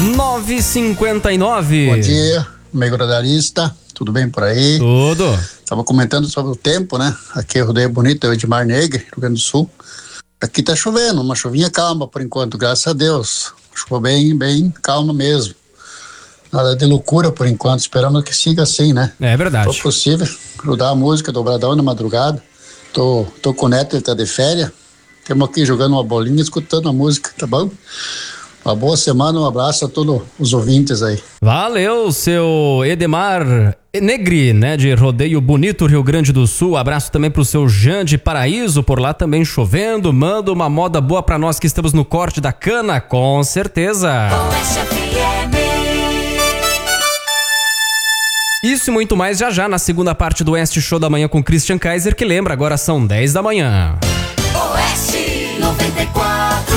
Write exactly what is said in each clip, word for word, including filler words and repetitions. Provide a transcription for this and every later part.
nove e cinquenta e nove. Bom dia, amigo radarista. Tudo bem por aí? Tudo. Tava comentando sobre o tempo, né? Aqui é Rodeio Bonito, é Edmar Negre, Rio Grande do Sul. Aqui tá chovendo, uma chuvinha calma por enquanto, graças a Deus. Chuva bem, bem calma mesmo. Nada de loucura por enquanto, esperamos que siga assim, né? É verdade. Se for possível, grudar a música, dobradão na madrugada. Tô, tô com o neto, ele tá de férias. Estamos aqui jogando uma bolinha, escutando a música, tá bom? Uma boa semana, um abraço a todos os ouvintes aí. Valeu, seu Edmar Negri, né, de Rodeio Bonito, Rio Grande do Sul. Abraço também pro seu Jean de Paraíso, por lá também chovendo. Manda uma moda boa pra nós que estamos no corte da cana, com certeza. Isso e muito mais já já na segunda parte do Oeste Show da Manhã com Christian Kaiser, que lembra, agora são dez da manhã. Oeste noventa e quatro.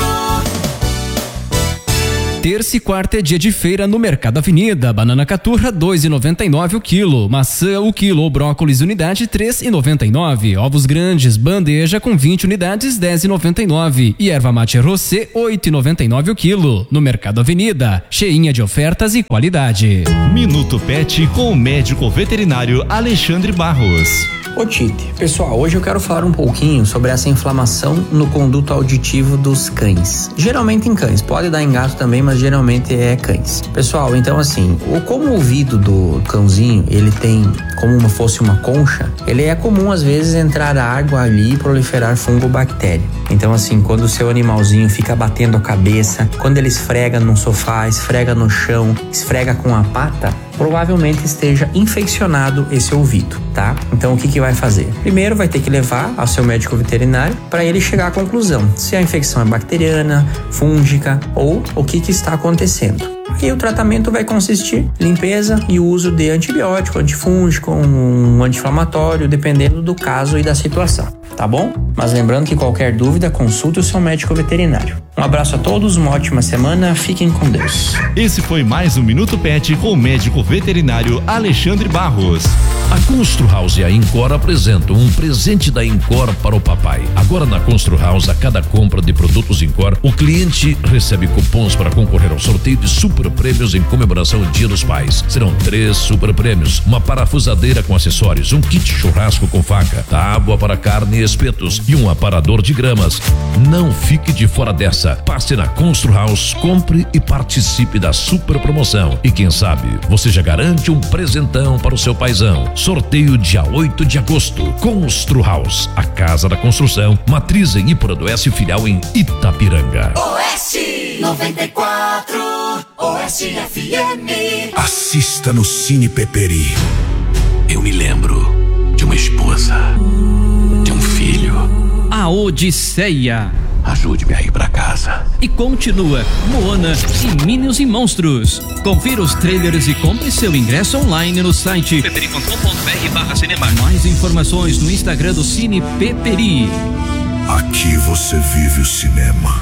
Terça e quarta é dia de feira no Mercado Avenida. Banana caturra dois reais e noventa e nove centavos o quilo. Maçã o quilo. Brócolis unidade três reais e noventa e nove centavos. Ovos grandes bandeja com vinte unidades dez reais e noventa e nove centavos. E erva mate rosé oito reais e noventa e nove centavos o quilo. No Mercado Avenida, cheinha de ofertas e qualidade. Minuto Pet com o médico veterinário Alexandre Barros. Ô Tite, pessoal, hoje eu quero falar um pouquinho sobre essa inflamação no conduto auditivo dos cães. Geralmente em cães, pode dar em gato também, mas geralmente é cães. Pessoal, então assim, o, como o ouvido do cãozinho, ele tem como se fosse uma concha, ele é comum às vezes entrar água ali e proliferar fungo ou bactéria. Então assim, quando o seu animalzinho fica batendo a cabeça, quando ele esfrega no sofá, esfrega no chão, esfrega com a pata, provavelmente esteja infeccionado esse ouvido, tá? Então o que que vai fazer? Primeiro vai ter que levar ao seu médico veterinário para ele chegar à conclusão se a infecção é bacteriana, fúngica ou o que que está acontecendo. E o tratamento vai consistir em limpeza e uso de antibiótico, antifúngico, um anti-inflamatório, dependendo do caso e da situação, tá bom? Mas lembrando que qualquer dúvida, consulte o seu médico veterinário. Um abraço a todos, uma ótima semana, fiquem com Deus. Esse foi mais um Minuto Pet com o médico veterinário Alexandre Barros. A Constru House e a Incor apresentam um presente da Incor para o papai. Agora na Constru House, a cada compra de produtos Incor, o cliente recebe cupons para concorrer ao sorteio de super prêmios em comemoração ao Dia dos Pais. Serão três super prêmios: uma parafusadeira com acessórios, um kit churrasco com faca, tábua para carne e espetos e um aparador de gramas. Não fique de fora dessa. Passe na Constru House, compre e participe da super promoção. E quem sabe, você já garante um presentão para o seu paizão. Sorteio dia oito de agosto. Constru House, a casa da construção, matriz em Ipura do Oeste, filial em Itapiranga. Oeste noventa e quatro, Oeste F M. Assista no Cine Peperi. Eu me lembro de uma esposa, de um filho. A Odisseia. Ajude-me a ir pra casa. E continua Moana e Minions e Monstros. Confira os trailers e compre seu ingresso online no site peperi ponto com ponto br barra cinema. Mais informações no Instagram do Cine Peperi. Aqui você vive o cinema.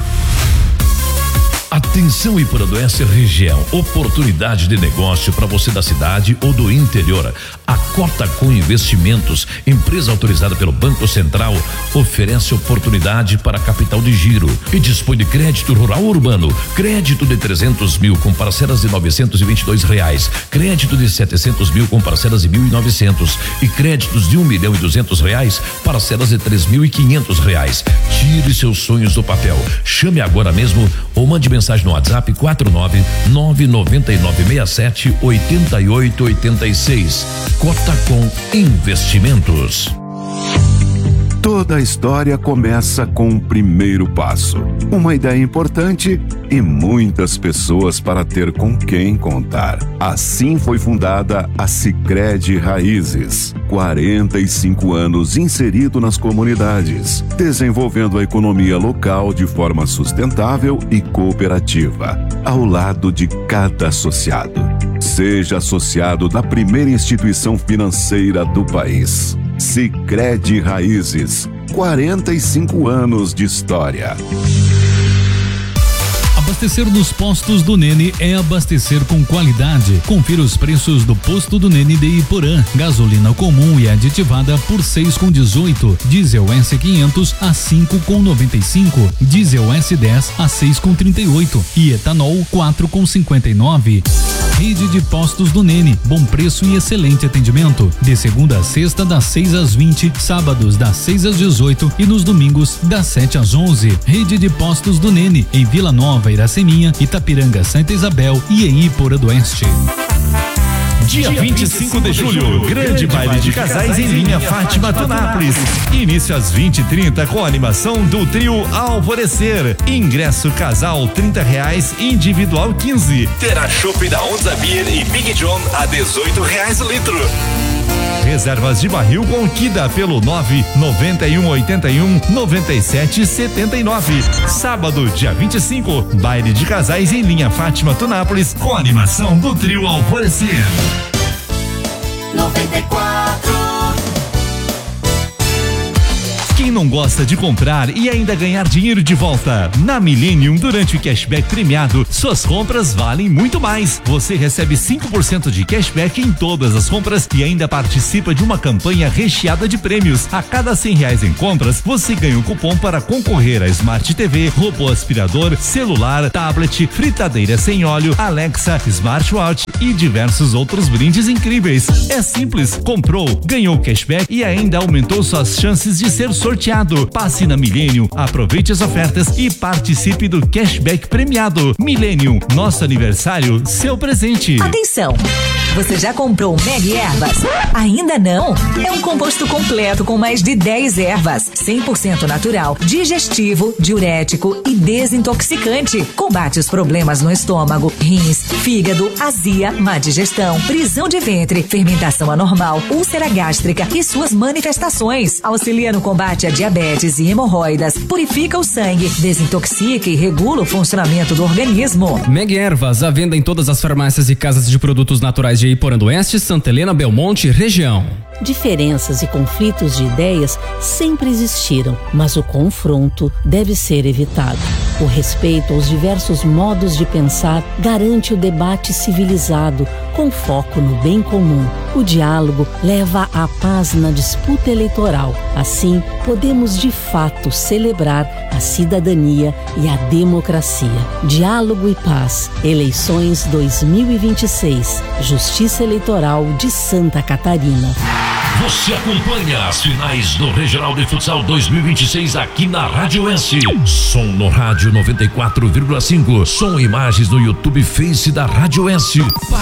Atenção Ipura do Oeste região, oportunidade de negócio para você da cidade ou do interior. A Cotacom Investimentos, empresa autorizada pelo Banco Central, oferece oportunidade para capital de giro e dispõe de crédito rural urbano, crédito de trezentos mil com parcelas de novecentos e vinte e dois reais, crédito de setecentos mil com parcelas de mil e novecentos e créditos de um milhão e duzentos reais, parcelas de três mil e quinhentos reais. Tire seus sonhos do papel. Chame agora mesmo ou mande mensagem no WhatsApp quatro nove nove nove nove seis sete oito oito oito seis. Cotacom Investimentos. Toda a história começa com um primeiro passo, uma ideia importante e muitas pessoas para ter com quem contar. Assim foi fundada a Sicredi Raízes. quarenta e cinco anos inserido nas comunidades, desenvolvendo a economia local de forma sustentável e cooperativa, ao lado de cada associado. Seja associado da primeira instituição financeira do país. Sicredi Raízes, quarenta e cinco anos de história. Abastecer nos postos do Nene é abastecer com qualidade. Confira os preços do posto do Nene de Iporã. Gasolina comum e aditivada por seis com dezoito, diesel S quinhentos a cinco com noventa e cinco, diesel S dez a seis com trinta e oito e etanol quatro com cinquenta e nove. Rede de postos do Nene, bom preço e excelente atendimento. De segunda a sexta das seis às vinte, sábados das seis às dezoito e nos domingos das sete às onze. Rede de postos do Nene em Vila Nova, Iraceminha, Itapiranga, Santa Isabel e em Iporã do Oeste. Dia vinte e cinco de julho, grande baile de casais em linha Fátima Tunápolis. Início às vinte e trinta com a animação do trio Alvorecer. Ingresso casal trinta reais, individual quinze. Terá chopp da Onza Beer e Big John a dezoito reais o litro. Reservas de barril com Kida pelo nove noventa e um oitenta e um noventa e sete setenta e nove. Sábado, dia vinte e cinco, baile de casais em linha Fátima Tunápolis com a animação do trio Alvorecer. noventa e quatro. Quem não gosta de comprar e ainda ganhar dinheiro de volta? Na Millennium, durante o cashback premiado, suas compras valem muito mais. Você recebe cinco por cento de cashback em todas as compras e ainda participa de uma campanha recheada de prêmios. A cada cem reais em compras, você ganha um cupom para concorrer a Smart T V, robô aspirador, celular, tablet, fritadeira sem óleo, Alexa, smartwatch e diversos outros brindes incríveis. É simples, comprou, ganhou cashback e ainda aumentou suas chances de ser sorteado. Passe na Millennium, aproveite as ofertas e participe do cashback premiado. Millennium, nosso aniversário, seu presente. Atenção! Você já comprou Meg Ervas? Ainda não? É um composto completo com mais de dez ervas, cem por cento natural, digestivo, diurético e desintoxicante. Combate os problemas no estômago, rins, fígado, azia, má digestão, prisão de ventre, fermentação anormal, úlcera gástrica e suas manifestações. Auxilia no combate a diabetes e hemorroidas, purifica o sangue, desintoxica e regula o funcionamento do organismo. Meg Ervas, à venda em todas as farmácias e casas de produtos naturais de Iporã do Oeste, Santa Helena, Belmonte, região. Diferenças e conflitos de ideias sempre existiram, mas o confronto deve ser evitado. O respeito aos diversos modos de pensar garante o debate civilizado, com foco no bem comum. O diálogo leva à paz na disputa eleitoral. Assim, podemos de fato celebrar a cidadania e a democracia. Diálogo e paz. Eleições dois mil e vinte e seis. Justiça Eleitoral de Santa Catarina. Você acompanha as finais do Regional de Futsal dois mil e vinte e seis aqui na Rádio S. Som no rádio noventa e quatro vírgula cinco. Som e imagens no YouTube Face da Rádio S.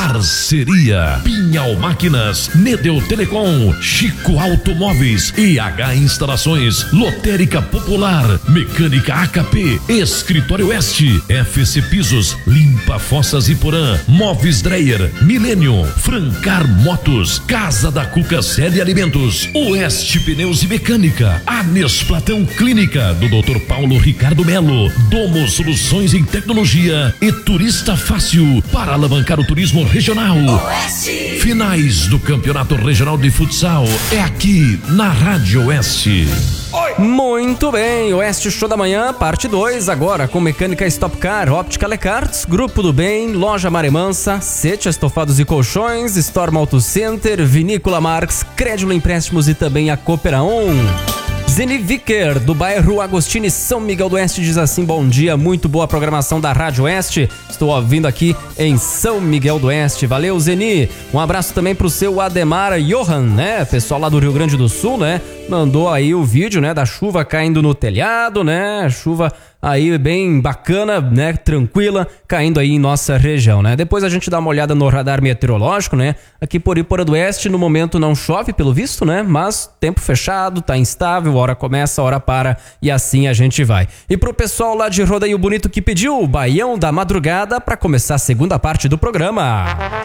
Parceria Pinhal Máquinas, Nedeu Telecom, Chico Automóveis, I H Instalações, Lotérica Popular, Mecânica A K P, Escritório Oeste, F C Pisos, Limpa Fossas Iporã, Móveis Dreyer, Millennium, Francar Motos, Casa da Cuca Sede Alimentos, Oeste Pneus e Mecânica, Anes Platão Clínica, do doutor Paulo Ricardo Melo, Domo Soluções em Tecnologia e Turista Fácil, para alavancar o turismo regional. Oeste. Finais do Campeonato Regional de Futsal é aqui na Rádio Oeste. Muito bem, Oeste Show da Manhã, parte dois, agora com Mecânica Stop Car, Óptica Lecarts, Grupo do Bem, Loja Maremansa, Sete Estofados e Colchões, Storm Auto Center, Vinícola Marx, Crédito Empréstimos e também a Cooperaon. Zeniviker, do bairro Agostini, São Miguel do Oeste, diz assim: bom dia, muito boa programação da Rádio Oeste, estou ouvindo aqui em São Miguel do Oeste, valeu Zeni. Um abraço também pro seu Ademar Johan, né, pessoal lá do Rio Grande do Sul, né, mandou aí o vídeo, né, da chuva caindo no telhado, né, chuva aí bem bacana, né, tranquila, caindo aí em nossa região, né. Depois a gente dá uma olhada no radar meteorológico, né, aqui por Iporã do Oeste no momento não chove pelo visto, né, mas tempo fechado, tá instável, hora começa, hora para e assim a gente vai. E pro pessoal lá de Rodeio Bonito que pediu o Baião da Madrugada para começar a segunda parte do programa.